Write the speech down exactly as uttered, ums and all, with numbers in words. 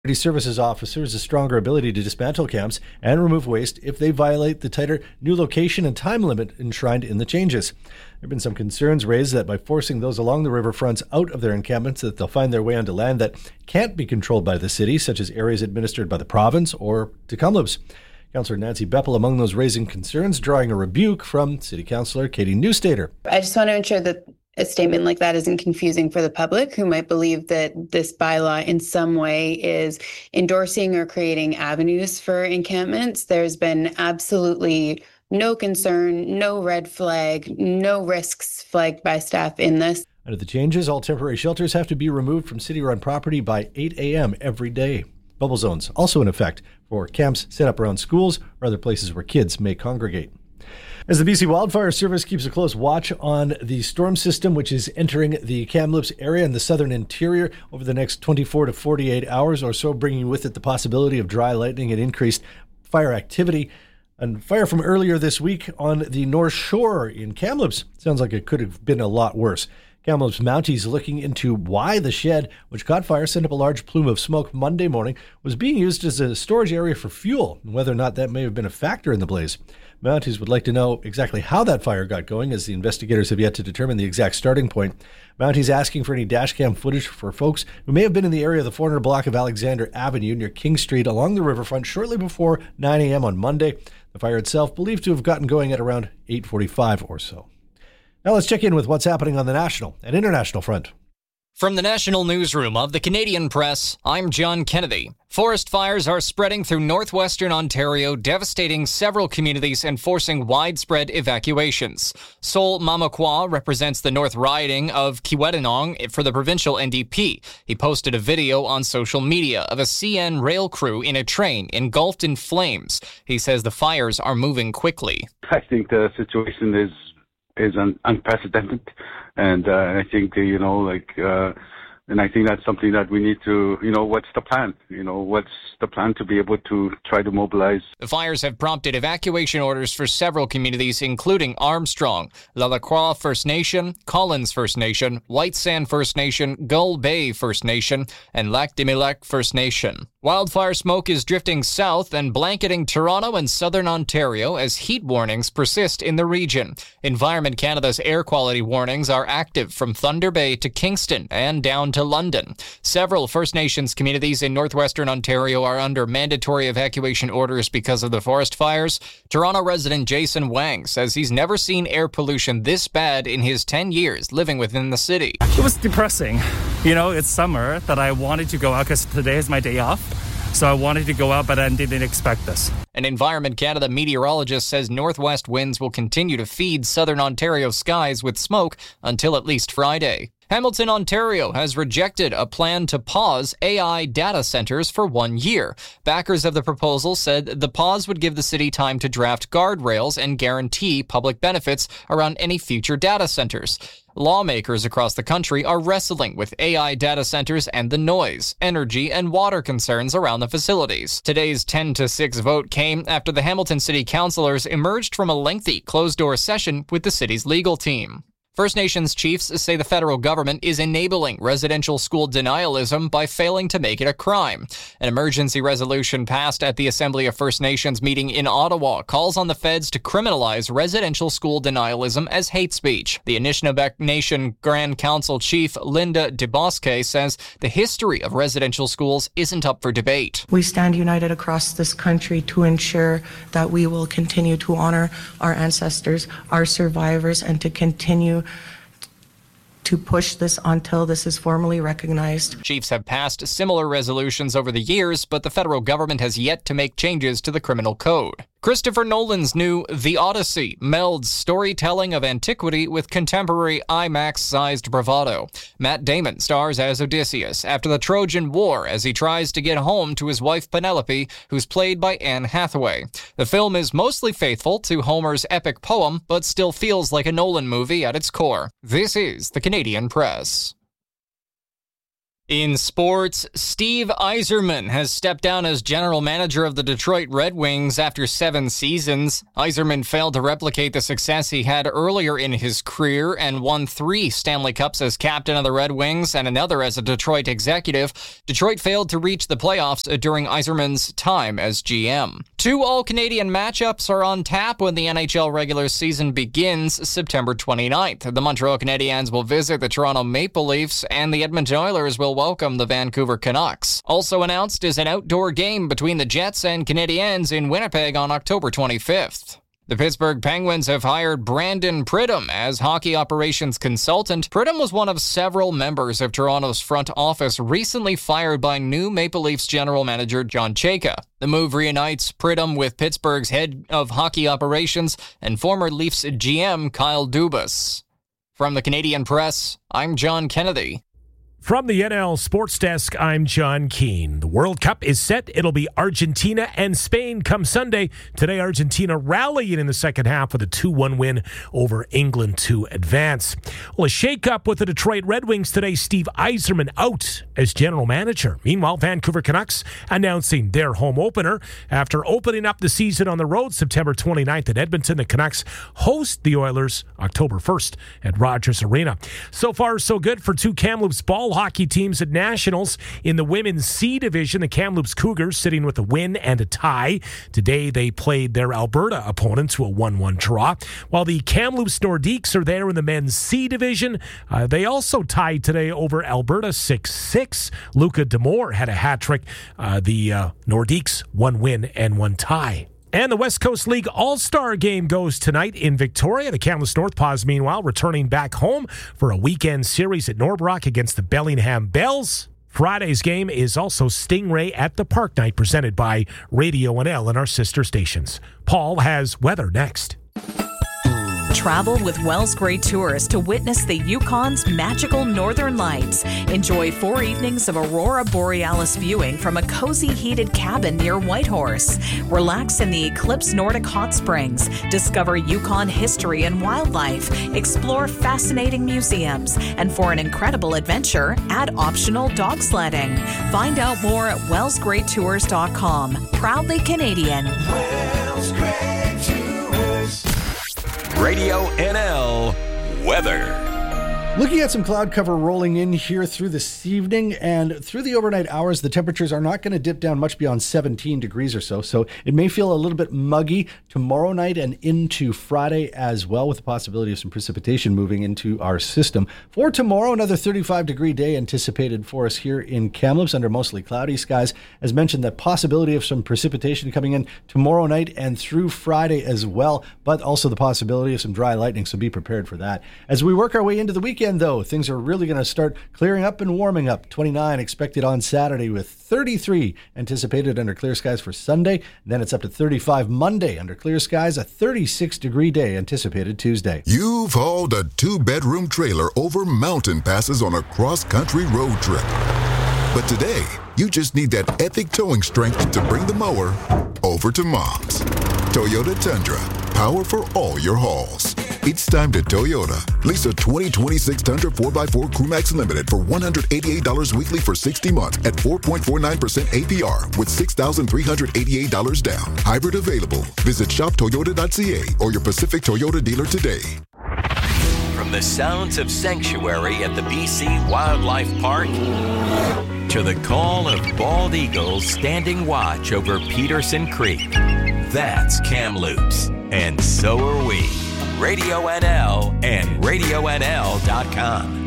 Community services officers a stronger ability to dismantle camps and remove waste if they violate the tighter new location and time limit enshrined in the changes. There have been some concerns raised that by forcing those along the riverfronts out of their encampments that they'll find their way onto land that can't be controlled by the city, such as areas administered by the province or Tk'emlúps. Councillor Nancy Beppel among those raising concerns, drawing a rebuke from City Councillor Katie Newstater. I just want to ensure that a statement like that isn't confusing for the public who might believe that this bylaw in some way is endorsing or creating avenues for encampments. There's been absolutely no concern, no red flag, no risks flagged by staff in this. Under the changes, all temporary shelters have to be removed from city-run property by eight a.m. every day. Bubble zones also in effect for camps set up around schools or other places where kids may congregate. As the B C Wildfire Service keeps a close watch on the storm system, which is entering the Kamloops area in the southern interior over the next twenty-four to forty-eight hours or so, bringing with it the possibility of dry lightning and increased fire activity. And fire from earlier this week on the North Shore in Kamloops sounds like it could have been a lot worse. Kamloops Mounties looking into why the shed, which caught fire, sent up a large plume of smoke Monday morning, was being used as a storage area for fuel, and whether or not that may have been a factor in the blaze. Mounties would like to know exactly how that fire got going, as the investigators have yet to determine the exact starting point. Mounties asking for any dashcam footage for folks who may have been in the area of the four hundred block of Alexander Avenue near King Street along the riverfront shortly before nine a.m. on Monday. The fire itself believed to have gotten going at around eight forty-five or so. Now let's check in with what's happening on the national and international front. From the National Newsroom of the Canadian Press, I'm John Kennedy. Forest fires are spreading through northwestern Ontario, devastating several communities and forcing widespread evacuations. Sol Mamakwa represents the North Riding of Kiiwetinoong for the provincial N D P. He posted a video on social media of a C N rail crew in a train engulfed in flames. He says the fires are moving quickly. I think the situation is is un- unprecedented, and uh, I think uh, you know, like, uh, and I think that's something that we need to, you know, what's the plan? You know, what's the plan to be able to try to mobilize? The fires have prompted evacuation orders for several communities, including Armstrong, Lalacroix First Nation, Collins First Nation, White Sand First Nation, Gull Bay First Nation, and Lac des Mille Lacs First Nation. Wildfire smoke is drifting south and blanketing Toronto and southern Ontario as heat warnings persist in the region. Environment Canada's air quality warnings are active from Thunder Bay to Kingston and down to London. Several First Nations communities in northwestern Ontario are under mandatory evacuation orders because of the forest fires. Toronto resident Jason Wang says he's never seen air pollution this bad in his ten years living within the city. It was depressing. You know, it's summer that I wanted to go out because today is my day off. So I wanted to go out, but I didn't expect this. An Environment Canada meteorologist says northwest winds will continue to feed southern Ontario skies with smoke until at least Friday. Hamilton, Ontario has rejected a plan to pause A I data centers for one year. Backers of the proposal said the pause would give the city time to draft guardrails and guarantee public benefits around any future data centers. Lawmakers across the country are wrestling with A I data centers and the noise, energy, and water concerns around the facilities. Today's ten to six vote came after the Hamilton City Councillors emerged from a lengthy closed-door session with the city's legal team. First Nations chiefs say the federal government is enabling residential school denialism by failing to make it a crime. An emergency resolution passed at the Assembly of First Nations meeting in Ottawa calls on the feds to criminalize residential school denialism as hate speech. The Anishinaabe Nation Grand Council Chief Linda DeBosque says the history of residential schools isn't up for debate. We stand united across this country to ensure that we will continue to honor our ancestors, our survivors, and to continue to push this until this is formally recognized. Chiefs have passed similar resolutions over the years, but the federal government has yet to make changes to the criminal code. Christopher Nolan's new The Odyssey melds storytelling of antiquity with contemporary IMAX-sized bravado. Matt Damon stars as Odysseus after the Trojan War as he tries to get home to his wife Penelope, who's played by Anne Hathaway. The film is mostly faithful to Homer's epic poem, but still feels like a Nolan movie at its core. This is the Canadian Press. In sports, Steve Yzerman has stepped down as general manager of the Detroit Red Wings after seven seasons. Yzerman failed to replicate the success he had earlier in his career and won three Stanley Cups as captain of the Red Wings and another as a Detroit executive. Detroit failed to reach the playoffs during Yzerman's time as G M. Two All-Canadian matchups are on tap when the N H L regular season begins September twenty-ninth. The Montreal Canadiens will visit the Toronto Maple Leafs, and the Edmonton Oilers will welcome the Vancouver Canucks. Also announced is an outdoor game between the Jets and Canadiens in Winnipeg on October twenty-fifth. The Pittsburgh Penguins have hired Brandon Pridham as hockey operations consultant. Pridham was one of several members of Toronto's front office recently fired by new Maple Leafs general manager John Chayka. The move reunites Pridham with Pittsburgh's head of hockey operations and former Leafs G M Kyle Dubas. From the Canadian Press, I'm John Kennedy. From the N L Sports Desk, I'm John Keane. The World Cup is set. It'll be Argentina and Spain come Sunday. Today, Argentina rallying in the second half with a two one win over England to advance. Well, a shake-up with the Detroit Red Wings today. Steve Yzerman out as general manager. Meanwhile, Vancouver Canucks announcing their home opener. After opening up the season on the road September twenty-ninth at Edmonton, the Canucks host the Oilers October first at Rogers Arena. So far, so good for two Kamloops ball hockey teams at Nationals. In the women's C division, the Kamloops Cougars sitting with a win and a tie. Today they played their Alberta opponent to a one one draw. While the Kamloops Nordiques are there in the men's C division, uh, they also tied today over Alberta six six. Luca Demore had a hat trick. Uh, the uh, Nordiques one win and one tie. And the West Coast League All-Star Game goes tonight in Victoria. The Kamloops Northpaws, meanwhile, returning back home for a weekend series at Norbrook against the Bellingham Bells. Friday's game is also Stingray at the Park Night, presented by Radio N L and our sister stations. Paul has weather next. Travel with Wells Gray Tours to witness the Yukon's magical northern lights. Enjoy four evenings of Aurora Borealis viewing from a cozy heated cabin near Whitehorse. Relax in the Eclipse Nordic Hot Springs. Discover Yukon history and wildlife. Explore fascinating museums. And for an incredible adventure, add optional dog sledding. Find out more at wells gray tours dot com. Proudly Canadian. Wells Gray Tours. Radio N L weather. Looking at some cloud cover rolling in here through this evening, and through the overnight hours, the temperatures are not going to dip down much beyond seventeen degrees or so, so it may feel a little bit muggy tomorrow night and into Friday as well, with the possibility of some precipitation moving into our system. For tomorrow, another thirty-five degree day anticipated for us here in Kamloops under mostly cloudy skies. As mentioned, the possibility of some precipitation coming in tomorrow night and through Friday as well, but also the possibility of some dry lightning, so be prepared for that. As we work our way into the weekend, though, things are really going to start clearing up and warming up. twenty-nine expected on Saturday with thirty-three anticipated under clear skies for Sunday. Then it's up to thirty-five Monday under clear skies, a thirty-six degree day anticipated Tuesday. You've hauled a two-bedroom trailer over mountain passes on a cross-country road trip. But today, you just need that epic towing strength to bring the mower over to Mom's. Toyota Tundra, power for all your hauls. It's time to Toyota. Lease a twenty twenty-six Tundra four by four Crewmax Limited for one hundred eighty-eight dollars weekly for sixty months at four point four nine percent A P R with six thousand three hundred eighty-eight dollars down. Hybrid available. Visit shop toyota dot c a or your Pacific Toyota dealer today. From the sounds of sanctuary at the B C Wildlife Park to the call of bald eagles standing watch over Peterson Creek. That's Kamloops, and so are we. Radio N L and radio N L dot com.